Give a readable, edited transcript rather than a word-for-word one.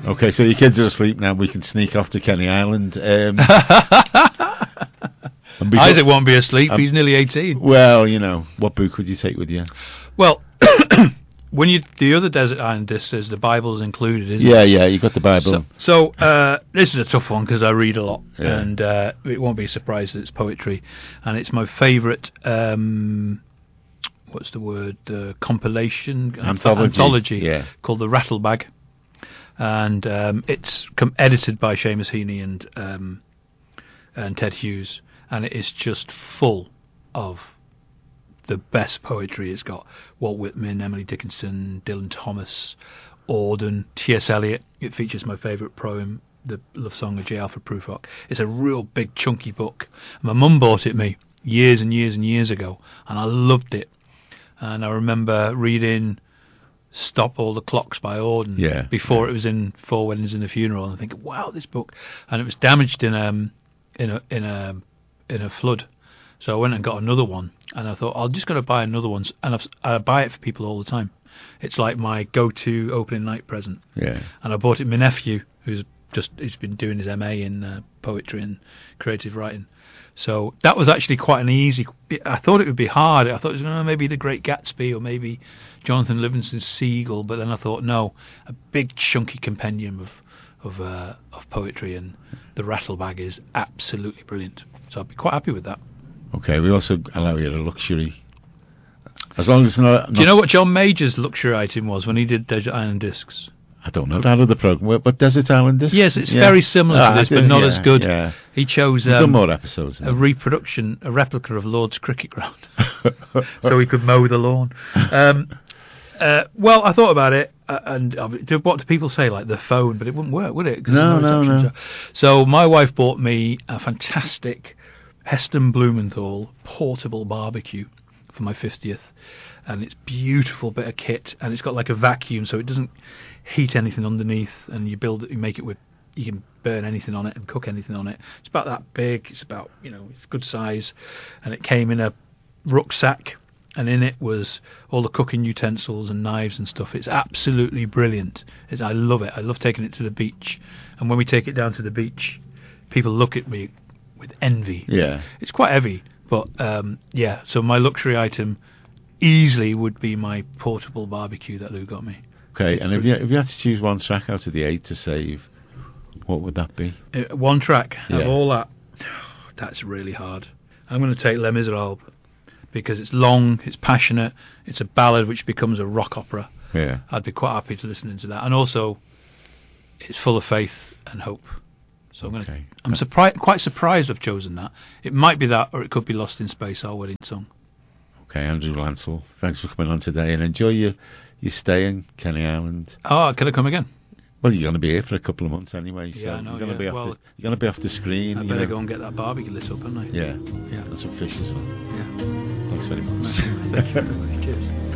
Okay, so your kids are asleep now. We can sneak off to Kenny Island. Isaac won't be asleep. He's nearly 18. Well, what book would you take with you? Well, when the other Desert Island Disc says the Bible's included, isn't it? Yeah, you got the Bible. So this is a tough one because I read a lot, Yeah. and it won't be a surprise that it's poetry, and it's my favourite. What's the word? Compilation anthology. Yeah. Called The Rattlebag, and it's edited by Seamus Heaney and Ted Hughes, and it is just full of the best poetry. It's got Walt Whitman, Emily Dickinson, Dylan Thomas, Auden, T.S. Eliot. It features my favourite poem, the love song of J. Alfred Prufrock. It's a real big chunky book. My mum bought it me years and years and years ago, and I loved it. And I remember reading Stop All the Clocks by Auden before it was in Four Weddings and a Funeral, and thinking, wow, this book. And it was damaged in a flood. So I went and got another one, and I thought, I'm just going to buy another one, and I buy it for people all the time. It's like my go-to opening night present. Yeah. And I bought it for my nephew, he's been doing his MA in poetry and creative writing. So that was actually quite an easy. I thought it would be hard. I thought it was maybe The Great Gatsby or maybe Jonathan Livingston's Seagull, but then I thought, no, a big chunky compendium of poetry, and The Rattlebag is absolutely brilliant. So I'd be quite happy with that. Okay, we also allow you a luxury, as long as it's not. Do you know what John Major's luxury item was when he did Desert Island Discs? I don't know that other program. But Desert Island Discs? Yes, it's very similar to this, but not as good. Yeah. He chose done more episodes. a replica of Lord's Cricket Ground, so he could mow the lawn. Well, I thought about it, and what do people say, like the phone? But it wouldn't work, would it? No. So my wife bought me a fantastic Heston Blumenthal portable barbecue for my 50th, and it's beautiful bit of kit, and it's got like a vacuum, so it doesn't heat anything underneath, and you make it with, you can burn anything on it and cook anything on it. It's about that big. It's about, it's good size, and it came in a rucksack, and in it was all the cooking utensils and knives and stuff. It's absolutely brilliant. I love it. I love taking it to the beach, and when we take it down to the beach, people look at me with envy. Yeah, it's quite heavy, but so my luxury item easily would be my portable barbecue that Lou got me. Okay, and if you had to choose one track out of the 8 to save, what would that be? One track of all that? That's really hard. I'm going to take Les Miserables, because it's long, it's passionate, it's a ballad which becomes a rock opera. Yeah, I'd be quite happy to listening to that, and also it's full of faith and hope. So I'm quite surprised I've chosen that. It might be that, or it could be Lost in Space, our wedding song. Okay, Andrew Lancel, thanks for coming on today, and enjoy your stay in Kenny Island. Oh, can I come again? Well, you're going to be here for a couple of months anyway, so yeah, I know, you're going to be off the screen. I better go and get that barbecue lit up, haven't I? Yeah, and some fish as well. Yeah. Thanks very much. Thank you very much. Cheers.